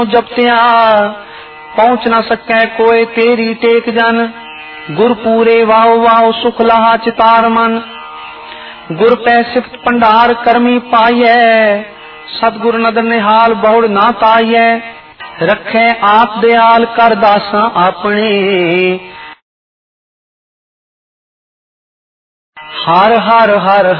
जपतिया पहुँच न सकै कोई तेरी टेक जन। गुर पूरे वाओ वाओ सुख लहा चितार मन। गुर पै सिफत भंडार करमी पाइयै सतगुर नदर निहाल बहुड़ ना ताइयै। रखे आप दयाल कर दासा अपने हर हर हर